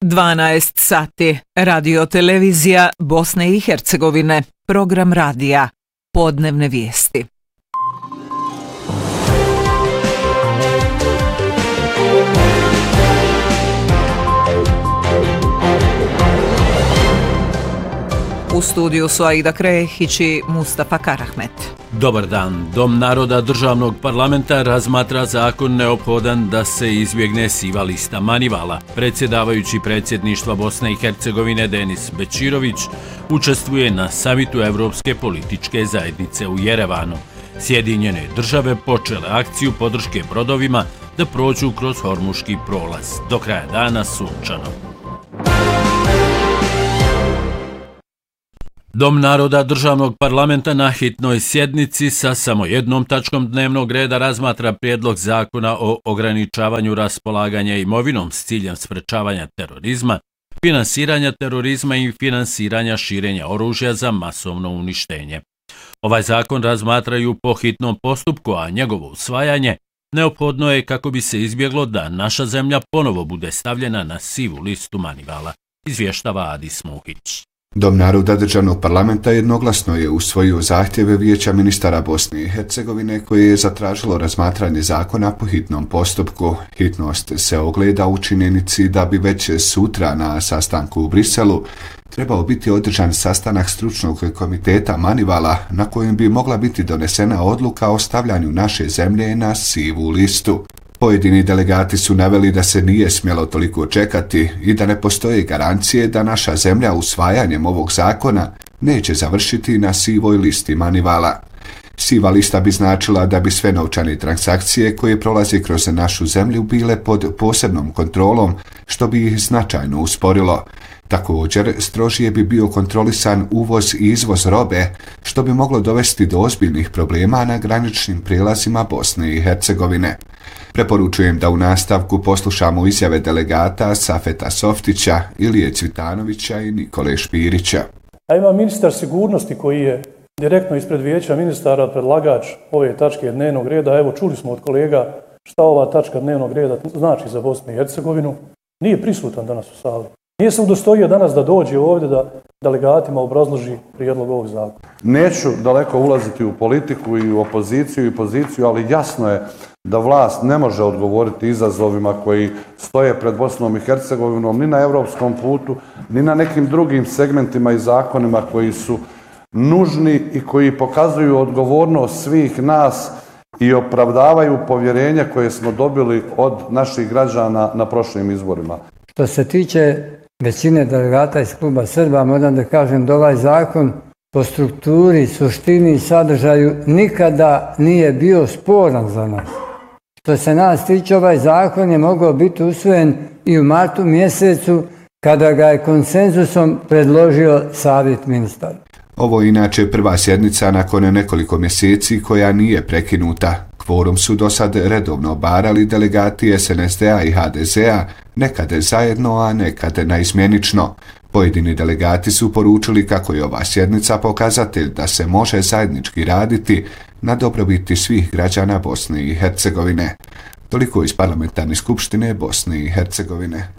12 sati. Radio televizija Bosne i Hercegovine. Program radija. Podnevne vijesti. U studiju su Aida Krehić i Mustafa Karahmet. Dobar dan. Dom naroda državnog parlamenta razmatra zakon neophodan da se izbjegne siva lista manivala. Predsjedavajući predsjedništva Bosne i Hercegovine Denis Bećirović učestvuje na samitu Evropske političke zajednice u Jerevanu. Sjedinjene države počele akciju podrške brodovima da prođu kroz Hormuški prolaz. Do kraja dana sunčano. Dom naroda državnog parlamenta na hitnoj sjednici sa samo jednom tačkom dnevnog reda razmatra prijedlog zakona o ograničavanju raspolaganja imovinom s ciljem sprečavanja terorizma, finansiranja terorizma i finansiranja širenja oružja za masovno uništenje. Ovaj zakon razmatraju po hitnom postupku, a njegovo usvajanje neophodno je kako bi se izbjeglo da naša zemlja ponovo bude stavljena na sivu listu manivala, izvještava Adis Muhić. Dom naroda državnog parlamenta jednoglasno je usvojio zahtjeve Vijeća ministara Bosne i Hercegovine koje je zatražilo razmatranje zakona po hitnom postupku. Hitnost se ogleda u činjenici da bi već sutra na sastanku u Briselu trebao biti održan sastanak stručnog komiteta manivala na kojem bi mogla biti donesena odluka o stavljanju naše zemlje na sivu listu. Pojedini delegati su naveli da se nije smjelo toliko čekati i da ne postoje garancije da naša zemlja usvajanjem ovog zakona neće završiti na sivoj listi manivala. Siva lista bi značila da bi sve novčane transakcije koje prolaze kroz našu zemlju bile pod posebnom kontrolom, što bi ih značajno usporilo. Također, strožije bi bio kontrolisan uvoz i izvoz robe, što bi moglo dovesti do ozbiljnih problema na graničnim prijelazima Bosne i Hercegovine. Preporučujem da u nastavku poslušamo izjave delegata Safeta Softića, Ilije Cvitanovića i Nikole Špirića. A ima ministar sigurnosti koji je direktno ispred Vijeća ministara predlagač ove tačke dnevnog reda. Evo, čuli smo od kolega šta ova tačka dnevnog reda znači za Bosnu i Hercegovinu. Nije prisutan danas u sali. Nije se udostojio danas da dođe ovdje da delegatima obrazloži prijedlog ovog zakona. Neću daleko ulaziti u politiku i u opoziciju i poziciju, ali jasno je da vlast ne može odgovoriti izazovima koji stoje pred Bosnom i Hercegovinom ni na europskom putu, ni na nekim drugim segmentima i zakonima koji su nužni i koji pokazuju odgovornost svih nas i opravdavaju povjerenje koje smo dobili od naših građana na prošlim izborima. Što se tiče većine delegata iz kluba Srba, moram da kažem da ovaj zakon po strukturi, suštini i sadržaju nikada nije bio sporan za nas. Što se nas tiče, ovaj zakon je mogao biti usvojen i u martu mjesecu kada ga je konsenzusom predložio Savjet ministara. Ovo je inače prva sjednica nakon nekoliko mjeseci koja nije prekinuta. Kvorum su do sad redovno obarali delegati SNSD-a i HDZ-a, nekad zajedno, a nekad naizmjenično. Pojedini delegati su poručili kako je ova sjednica pokazatelj da se može zajednički raditi na dobrobiti svih građana Bosne i Hercegovine. Toliko iz Parlamentarne skupštine Bosne i Hercegovine.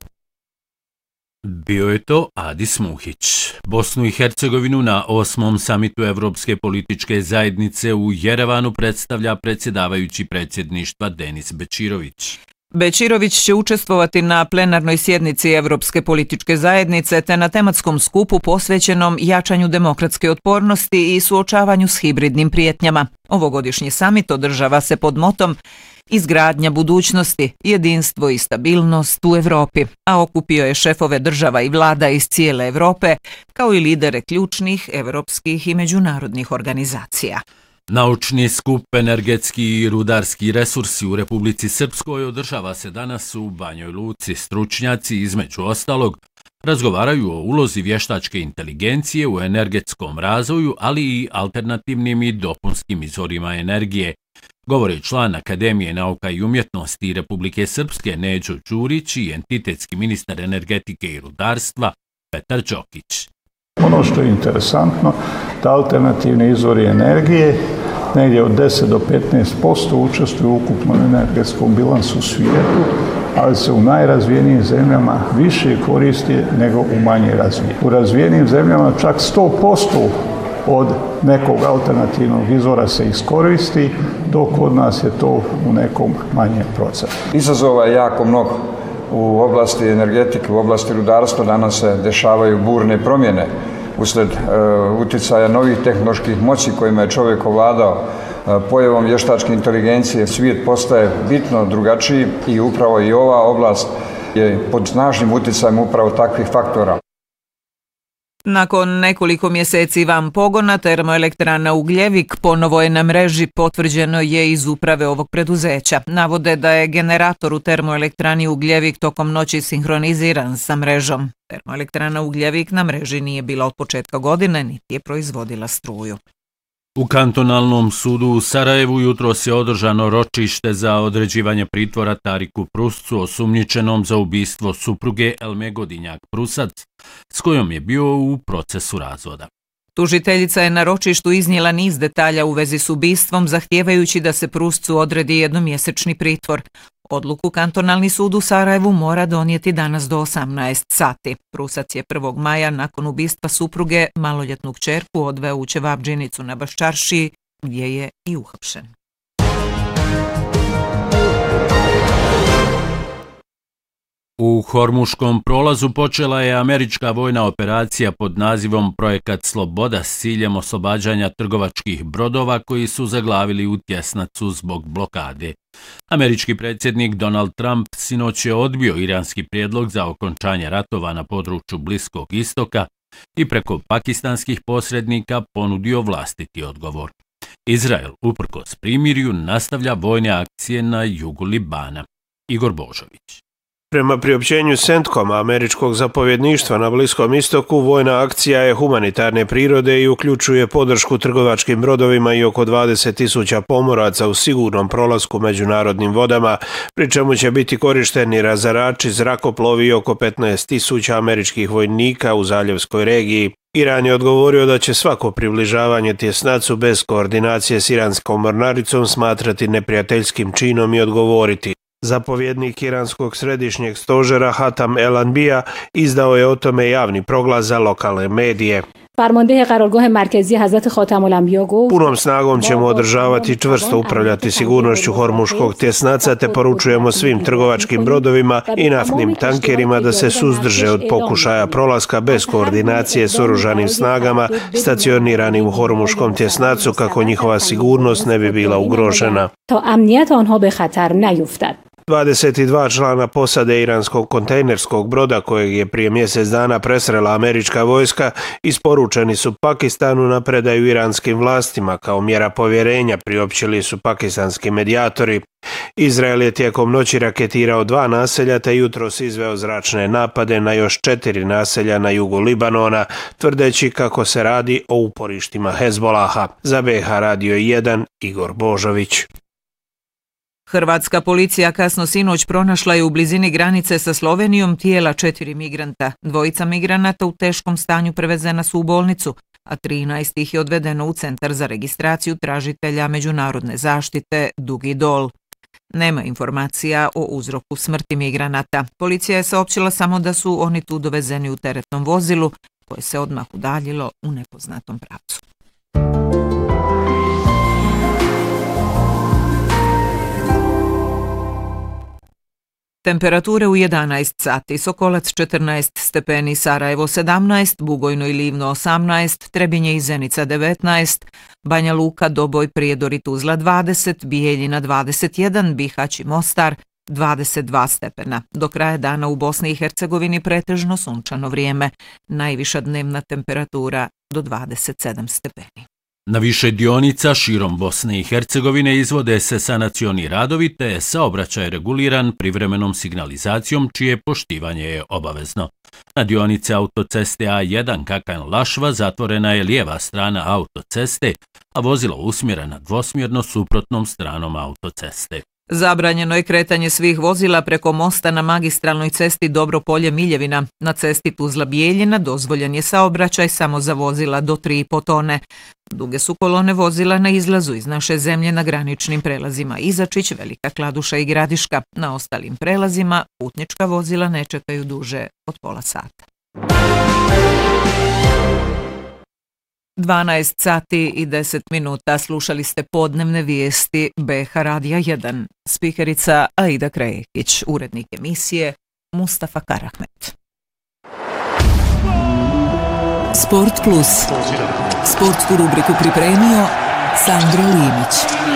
Bio je to Adis Muhić. Bosnu i Hercegovinu na 8. samitu Evropske političke zajednice u Jerevanu predstavlja predsjedavajući predsjedništva Denis Bećirović. Bećirović će učestvovati na plenarnoj sjednici Evropske političke zajednice te na tematskom skupu posvećenom jačanju demokratske otpornosti i suočavanju s hibridnim prijetnjama. Ovogodišnji samit održava se pod motom Izgradnja budućnosti, jedinstvo i stabilnost u Evropi, a okupio je šefove država i vlada iz cijele Evrope, kao i lidere ključnih evropskih i međunarodnih organizacija. Naučni skup energetski i rudarski resursi u Republici Srpskoj održava se danas u Banjoj Luci. Stručnjaci, između ostalog, razgovaraju o ulozi vještačke inteligencije u energetskom razvoju, ali i alternativnim i dopunskim izvorima energije, govori član Akademije nauka i umjetnosti Republike Srpske Neđo Đurić i entitetski ministar energetike i rudarstva Petar Đokić. Ono što je interesantno, da alternativni izvori energije negdje od 10 do 15% učestvuju u ukupnom energetskom bilansu u svijetu ali se u najrazvijenijim zemljama više koristi nego u manje razvijenim. U razvijenim zemljama čak 100% od nekog alternativnog izvora se iskoristi, dok kod nas je to u nekom manjem procentu. Izazova je jako mnogo. U oblasti energetike, u oblasti rudarstva danas se dešavaju burne promjene usled utjecaja novih tehnoloških moći kojima je čovjek ovladao. Pojavom vještačke inteligencije svijet postaje bitno drugačiji i upravo i ova oblast je pod snažnim utjecajem upravo takvih faktora. Nakon nekoliko mjeseci van pogona, termoelektrana Ugljevik ponovo je na mreži, potvrđeno je iz uprave ovog preduzeća. Navode da je generator u termoelektrani Ugljevik tokom noći sinhroniziran sa mrežom. Termoelektrana Ugljevik na mreži nije bila od početka godine, niti je proizvodila struju. U kantonalnom sudu u Sarajevu jutros je održano ročište za određivanje pritvora Tariku Pruscu, osumnjičenom za ubistvo supruge Elme Godinjak-Prusac, s kojom je bio u procesu razvoda. Tužiteljica je na ročištu iznijela niz detalja u vezi s ubistvom, zahtijevajući da se Pruscu odredi jednomjesečni pritvor. Odluku kantonalni sud u Sarajevu mora donijeti danas do 18 sati. Prusac je 1. maja nakon ubistva supruge maloljetnu kćerku odveo u Ćevabdžinicu na Baščaršiji, gdje je i uhapšen. U Hormuškom prolazu počela je američka vojna operacija pod nazivom Projekat Sloboda s ciljem oslobađanja trgovačkih brodova koji su zaglavili u tjesnacu zbog blokade. Američki predsjednik Donald Trump sinoć je odbio iranski prijedlog za okončanje ratova na području Bliskog istoka i preko pakistanskih posrednika ponudio vlastiti odgovor. Izrael, uprkos primirju, nastavlja vojne akcije na jugu Libana. Igor Božović. Prema priopćenju CENTCOM-a, američkog zapovjedništva na Bliskom istoku, vojna akcija je humanitarne prirode i uključuje podršku trgovačkim brodovima i oko 20.000 pomoraca u sigurnom prolasku međunarodnim vodama, pri čemu će biti korišteni razarači, zrakoplovi i oko 15.000 američkih vojnika u zaljevskoj regiji. Iran je odgovorio da će svako približavanje tjesnacu bez koordinacije s iranskom mornaricom smatrati neprijateljskim činom i odgovoriti. Zapovjednik iranskog središnjeg stožera Hatam El-Anbija izdao je o tome javni proglas za lokalne medije. Punom snagom ćemo održavati i čvrsto upravljati sigurnošću Hormuškog tjesnaca te poručujemo svim trgovačkim brodovima i naftnim tankerima da se suzdrže od pokušaja prolaska bez koordinacije s oružanim snagama stacioniranim u Hormuškom tjesnacu kako njihova sigurnost ne bi bila ugrožena. 22 člana posade iranskog kontejnerskog broda kojeg je prije mjesec dana presrela američka vojska isporučeni su Pakistanu na predaju iranskim vlastima kao mjera povjerenja, priopćili su pakistanski medijatori. Izrael je tijekom noći raketirao 2 naselja te jutros izveo zračne napade na još 4 naselja na jugu Libanona, tvrdeći kako se radi o uporištima Hezbolaha. Za BH Radio 1 Igor Božović. Hrvatska policija kasno sinoć pronašla je u blizini granice sa Slovenijom tijela 4 migranta. 2 migranata u teškom stanju prevezena su u bolnicu, a 13 ih je odvedeno u centar za registraciju tražitelja međunarodne zaštite Dugi Dol. Nema informacija o uzroku smrti migranata. Policija je saopćila samo da su oni tu dovezeni u teretnom vozilu, koje se odmah udaljilo u nepoznatom pravcu. Temperature u 11 sati, Sokolac 14 stepeni, Sarajevo 17, Bugojno i Livno 18, Trebinje i Zenica 19, Banja Luka, Doboj, Prijedor i Tuzla 20, Bijeljina 21, Bihać i Mostar 22 stepena. Do kraja dana u Bosni i Hercegovini pretežno sunčano vrijeme, najviša dnevna temperatura do 27 stepeni. Na više dionica širom Bosne i Hercegovine izvode se sanacioni radovi te je saobraćaj reguliran privremenom signalizacijom čije poštivanje je obavezno. Na dionice autoceste A1 Kakan-Lašva zatvorena je lijeva strana autoceste, a vozilo usmjerena dvosmjerno suprotnom stranom autoceste. Zabranjeno je kretanje svih vozila preko mosta na magistralnoj cesti Dobro Polje-Miljevina. Na cesti Tuzla-Bijeljina dozvoljen je saobraćaj samo za vozila do 3,5 tone. Duge su kolone vozila na izlazu iz naše zemlje na graničnim prelazima Izačić, Velika Kladuša i Gradiška. Na ostalim prelazima putnička vozila ne čekaju duže od pola sata. 12 sati i 10 minuta slušali ste podnevne vijesti BH Radija 1. Spikerica Aida Krekić, urednik emisije Mustafa Karahmet. Sport Plus. Sportsku rubriku pripremio Sandro Limić.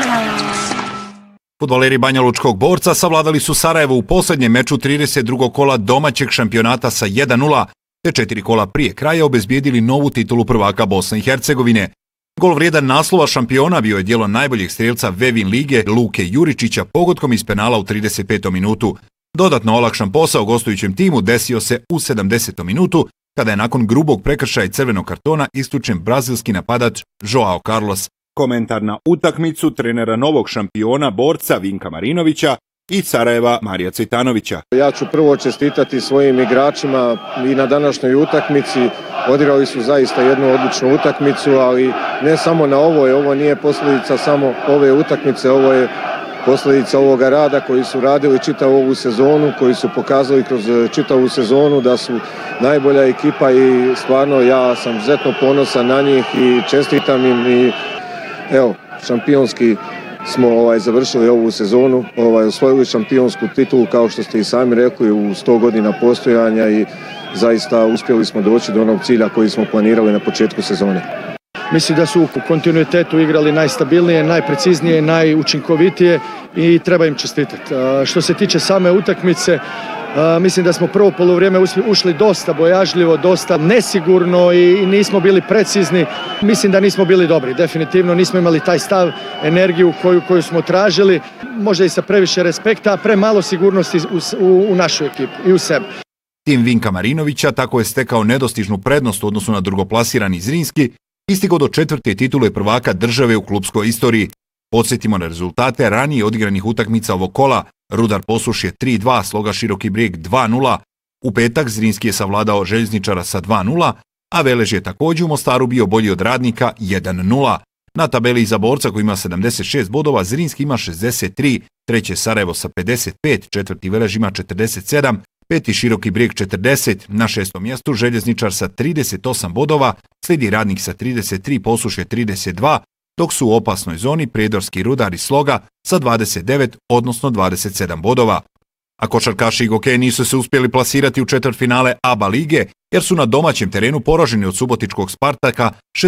Fudbaleri Banjalučkog Borca savladali su Sarajevo u posljednjem meču 32. kola domaćeg šampionata sa 1:0, te 4 kola prije kraja obezbijedili novu titulu prvaka Bosne i Hercegovine. Gol vrijedan naslova šampiona bio je djelo najboljeg strijelca Vevin lige Luke Juričića pogodkom iz penala u 35. minutu. Dodatno olakšan posao gostujućem timu desio se u 70. minutu, kada je nakon grubog prekršaja i crvenog kartona isključen brazilski napadač Joao Carlos. Komentar na utakmicu trenera novog šampiona Borca Vinka Marinovića i Sarajeva Marija Cvitanovića. Ja ću prvo čestitati svojim igračima i na današnjoj utakmici. Odigrali su zaista jednu odličnu utakmicu, ali ne samo na ovoj. Ovo nije posljedica samo ove utakmice, ovo je posljedica ovoga rada koji su radili čitavu ovu sezonu, koji su pokazali kroz čitavu sezonu da su najbolja ekipa i stvarno ja sam izuzetno ponosan na njih i čestitam im i evo, šampionski smo završili ovu sezonu, osvojili šampionsku titulu kao što ste i sami rekli u 100 godina postojanja i zaista uspjeli smo doći do onog cilja koji smo planirali na početku sezone. Mislim da su u kontinuitetu igrali najstabilnije, najpreciznije, najučinkovitije i treba im čestitati. Što se tiče same utakmice, mislim da smo prvo poluvrijeme ušli dosta bojažljivo, dosta nesigurno i nismo bili precizni. Mislim da nismo bili dobri, definitivno nismo imali taj stav, energiju koju smo tražili. Možda i sa previše respekta, a premalo sigurnosti u našu ekipu i u sebi. Tim Vinka Marinovića tako je stekao nedostižnu prednost u odnosu na drugoplasirani Zrinski i stigao do 4. titule prvaka države u klubskoj istoriji. Podsjetimo na rezultate ranije odigranih utakmica ovog kola. Rudar Posušje 3:2, Sloga Široki Brijeg 2:0. U petak Zrinski je savladao Željezničara sa 2:0, a Velež je također u Mostaru bio bolji od Radnika 1:0. Na tabeli iza Borca koji ima 76 bodova, Zrinski ima 63, treće Sarajevo sa 55, četvrti Velež ima 47, peti Široki Brijeg 40, na 6. mjestu Željezničar sa 38 bodova, slijedi Radnik sa 33, Posušje 32, dok su u opasnoj zoni Prijedorski Rudar i Sloga sa 29, odnosno 27 bodova. A košarkaši i Gokeji nisu se uspjeli plasirati u četvrtfinale ABA lige, jer su na domaćem terenu poraženi od subotičkog Spartaka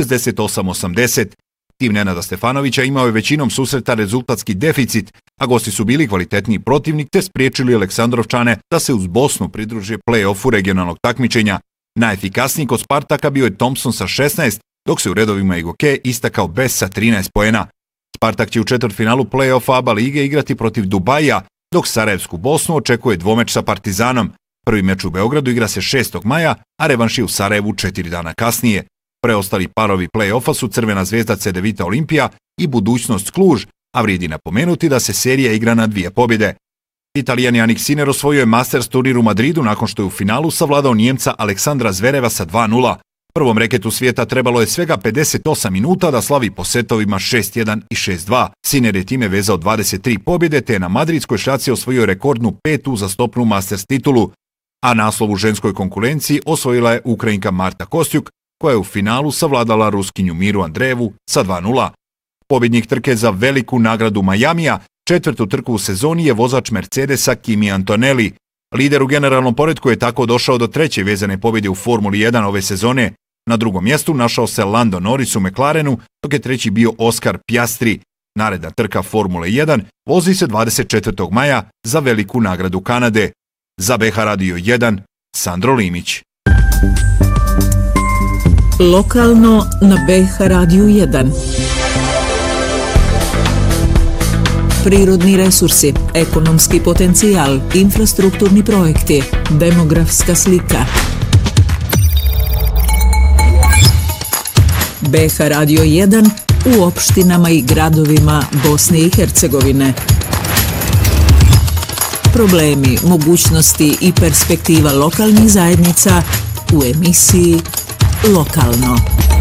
68-80. Tim Nenada Stefanovića imao je većinom susreta rezultatski deficit, a gosti su bili kvalitetniji protivnik te spriječili Aleksandrovčane da se uz Bosnu pridruže play-offu regionalnog takmičenja. Najefikasniji kod Spartaka bio je Thompson sa 16, dok se u redovima Igoke istakao Bes sa 13 poena. Spartak će u četvrtfinalu play-offa ABA lige igrati protiv Dubaija, dok Sarajevsku Bosnu očekuje dvomeč sa Partizanom. Prvi meč u Beogradu igra se 6. maja, a revanš je u Sarajevu 4 dana kasnije. Preostali parovi play-offa su Crvena zvezda Cedevita Olimpija i Budućnost Kluž, a vrijedi napomenuti da se serija igra na 2 pobjede. Italijan Jannik Sinner osvojio je Masters turnir u Madridu nakon što je u finalu savladao Nijemca Aleksandra Zvereva sa 2:0. Prvom reketu svijeta trebalo je svega 58 minuta da slavi po setovima 6:1 i 6:2. Sinner je time vezao 23 pobjede te je na madridskoj šaci osvojio rekordnu 5. uzastopnu Masters titulu, a naslov u ženskoj konkurenciji osvojila je Ukrajinka Marta Kostjuk, koja je u finalu savladala Ruskinju Miru Andrejevu sa 2:0. Pobjednik trke za veliku nagradu Majamija, 4. trku u sezoni je vozač Mercedesa Kimi Antonelli. Lider u generalnom poretku je tako došao do 3. vezane pobjede u Formuli 1 ove sezone. Na 2. mjestu našao se Lando Norris u McLarenu, dok je 3. bio Oscar Piastri. Naredna trka Formule 1 vozi se 24. maja za veliku nagradu Kanade. Za BH Radio 1, Sandro Limić. Lokalno na BH Radio 1. Prirodni resursi, ekonomski potencijal, infrastrukturni projekti, demografska slika. BH Radio 1 u opštinama i gradovima Bosne i Hercegovine. problemi, mogućnosti i perspektiva lokalnih zajednica u emisiji Lokalno.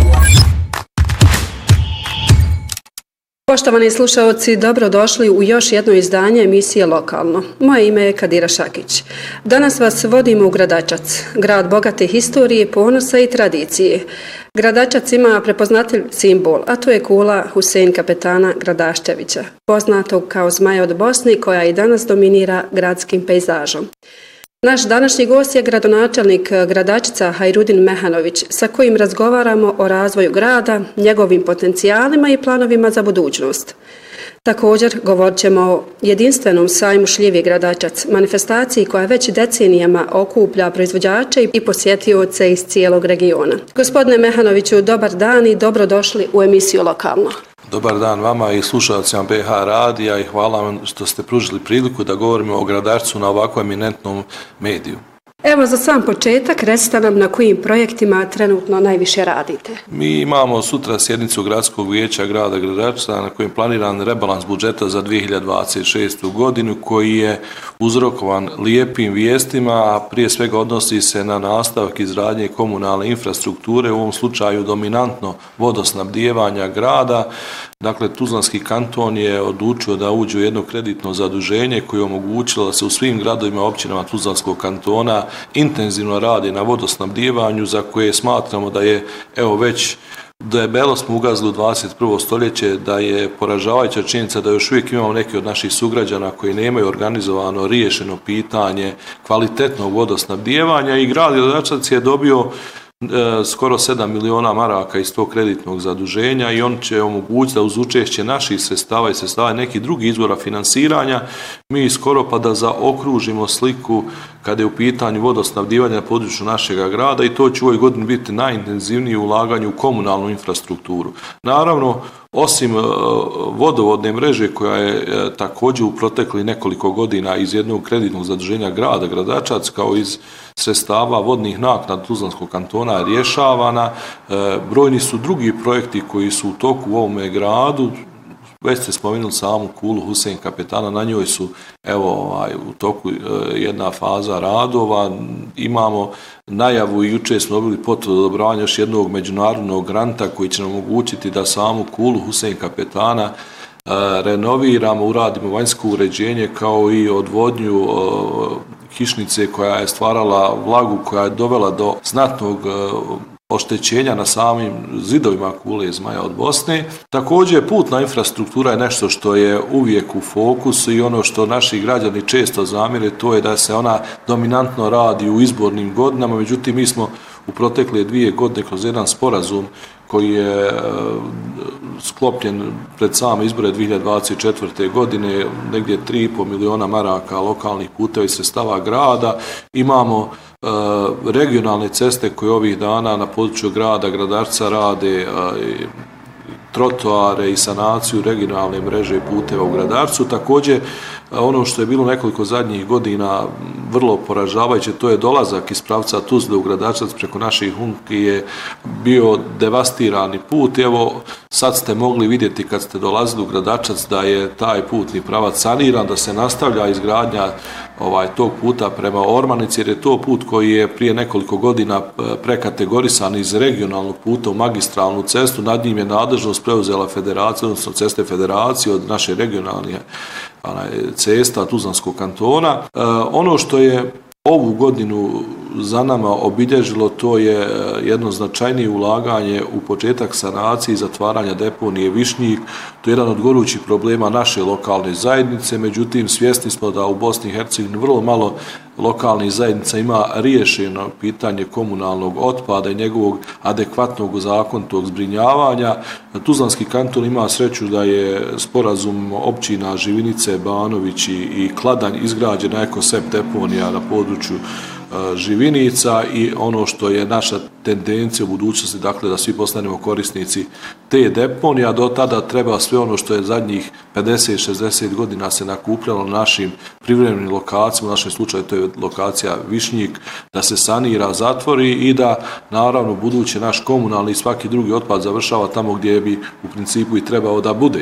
Poštovani slušalci, dobrodošli u još jedno izdanje emisije Lokalno. Moje ime je Kadira Šakić. Danas vas vodimo u Gradačac, grad bogate historije, ponosa i tradicije. Gradačac ima prepoznatljiv simbol, a to je kula Husein kapetana Gradaščevića, poznatog kao Zmaja od Bosne, koja i danas dominira gradskim pejzažom. Naš današnji gost je gradonačelnik Gradačca Hajrudin Mehanović, sa kojim razgovaramo o razvoju grada, njegovim potencijalima i planovima za budućnost. Također govorit ćemo o jedinstvenom sajmu šljive Gradačac, manifestaciji koja već decenijama okuplja proizvođače i posjetioce iz cijelog regiona. Gospodine Mehanoviću, dobar dan i dobrodošli u emisiju Lokalno. Dobar dan vama i slušalcima BH radija i hvala vam što ste pružili priliku da govorimo o Gradačcu na ovako eminentnom mediju. Evo za sam početak, recite nam na kojim projektima trenutno najviše radite. Mi imamo sutra sjednicu Gradskog vijeća grada Gradačca na kojem je planiran rebalans budžeta za 2026. godinu koji je uzrokovan lijepim vijestima, a prije svega odnosi se na nastavak izgradnje komunalne infrastrukture, u ovom slučaju dominantno vodosnabdijevanja grada. Dakle, Tuzlanski kanton je odlučio da uđe u jedno kreditno zaduženje koje je omogućilo da se u svim gradovima i općinama Tuzlanskog kantona intenzivno radi na vodosnabdijevanju, za koje smatramo da je, evo već debelo smo ugazili u 21. stoljeće, da je poražavajuća činjenica da još uvijek imamo neki od naših sugrađana koji nemaju organizovano riješeno pitanje kvalitetnog vodosnabdijevanja i grad Gradačac je dobio skoro 7 miliona maraka iz tog kreditnog zaduženja i on će omogućiti da uz učešće naših sredstava i sredstava nekih drugih izvora finansiranja mi skoro pa da zaokružimo sliku kada je u pitanju vodosnabdijevanja na području našeg grada i to će u ovoj godini biti najintenzivnije ulaganje u komunalnu infrastrukturu. Naravno, osim vodovodne mreže koja je također u protekli nekoliko godina iz jednog kreditnog zaduženja grada Gradačac kao iz sredstava vodnih naknada Tuzlanskog kantona rješavana, brojni su drugi projekti koji su u toku u ovome gradu. Već ste spomenuli samu kulu Husein kapetana, na njoj su u toku jedna faza radova. Imamo najavu i jučer smo dobili potvrdu odobravanja još jednog međunarodnog granta koji će nam omogućiti da samu kulu Husein kapetana renoviramo, uradimo vanjsko uređenje kao i odvodnju kišnice koja je stvarala vlagu, koja je dovela do znatnog oštećenja na samim zidovima kule Zmaja od Bosne. Također, putna infrastruktura je nešto što je uvijek u fokusu i ono što naši građani često zamire, to je da se ona dominantno radi u izbornim godinama, međutim mi smo u protekle 2 godine kroz jedan sporazum koji je sklopljen pred same izbore 2024. godine, negdje 3,5 miliona maraka lokalnih puteva i sredstava grada. Imamo regionalne ceste koje ovih dana na području grada Gradačca rade trotoare i sanaciju regionalne mreže puteva u Gradačcu. Također, ono što je bilo nekoliko zadnjih godina vrlo poražavajuće, to je dolazak iz pravca Tuzle u Gradačac preko naših Hunki je bio devastirani put. Evo, sad ste mogli vidjeti kad ste dolazili u Gradačac da je taj putni pravac saniran, da se nastavlja izgradnja tog puta prema Ormanici, jer je to put koji je prije nekoliko godina prekategorisan iz regionalnog puta u magistralnu cestu. Nad njim je nadležnost preuzela federacija, odnosno Ceste federacije od naše regionalne cesta Tuzlanskog kantona. Ono što je ovu godinu za nama obilježilo, to je jedno značajnije ulaganje u početak sanacije i zatvaranja deponije Višnjik. To je jedan od gorućih problema naše lokalne zajednice, međutim svjesni smo da u Bosni i Hercegovini vrlo malo lokalnih zajednica ima riješeno pitanje komunalnog otpada i njegovog adekvatnog zakonitog zbrinjavanja. Tuzlanski kanton ima sreću da je sporazum općina Živinice, Banović i Kladanj izgrađena ekosep deponija na području Živinica i ono što je naša tendencija u budućnosti, dakle da svi postanemo korisnici te deponije, a do tada treba sve ono što je zadnjih 50-60 godina se nakupljalo na našim privremenim lokacijama, u našem slučaju to je lokacija Višnjik, da se sanira, zatvori i da naravno budući naš komunalni i svaki drugi otpad završava tamo gdje bi u principu i trebao da bude.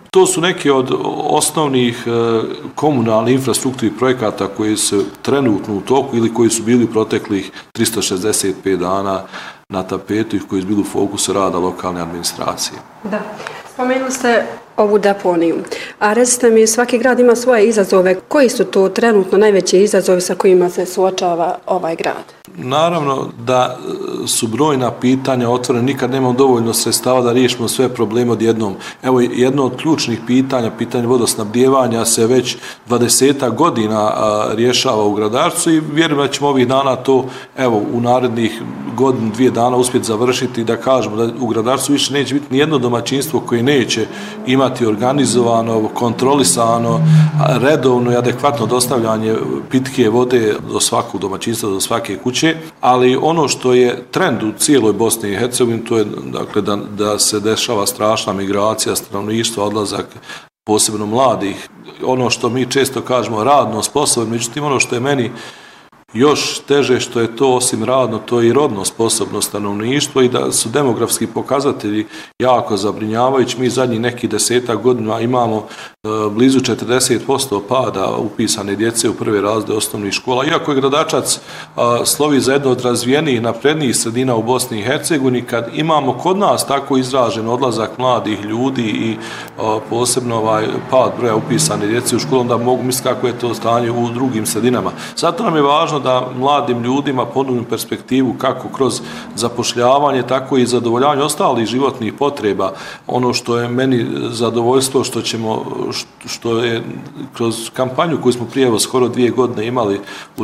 To su neke od osnovnih komunalnih infrastrukturnih projekata koji su trenutno u toku ili koji su bili u proteklih 365 dana na tapetu i koji su bili u fokusu rada lokalne administracije. Da. Spomenuli ste ovu deponiju, a recite mi, svaki grad ima svoje izazove. Koji su to trenutno najveći izazovi sa kojima se suočava ovaj grad? Naravno da su brojna pitanja otvorena, nikad nemamo dovoljno sredstava da riješimo sve probleme odjednom. Evo, jedno od ključnih pitanja, pitanje vodosnabdijevanja se već 20 godina rješava u Gradarcu i vjerujem da ćemo ovih dana to, evo, u narednih godinu, 2 dana uspjeti završiti, da kažemo da u Gradarcu više neće biti nijedno domaćinstvo koje neće imati organizovano, kontrolisano, redovno i adekvatno dostavljanje pitke vode do svakog domaćinstva, do svake kuće, ali ono što je trend u cijeloj Bosni i Hercegovini, to je dakle da se dešava strašna migracija stanovništva, odlazak posebno mladih. Ono što mi često kažemo radno sposobno, međutim ono što je meni još teže što je to osim radno, to je i rodno sposobno stanovništvo i da su demografski pokazatelji jako zabrinjavajući. Mi zadnjih nekih 10 godina imamo blizu 40% pada upisane djece u prve razrede osnovnih škola. Iako je Gradačac slovi za jedno od razvijenijih naprednijih sredina u Bosni i Hercegovini, kad imamo kod nas tako izražen odlazak mladih ljudi i posebno pad broja upisane djece u školu, onda mogu misliti kako je to stanje u drugim sredinama. Zato nam je važno da mladim ljudima ponudimo perspektivu kako kroz zapošljavanje, tako i zadovoljavanje ostalih životnih potreba. Ono što je meni zadovoljstvo što je kroz kampanju koju smo prije skoro 2 godine imali u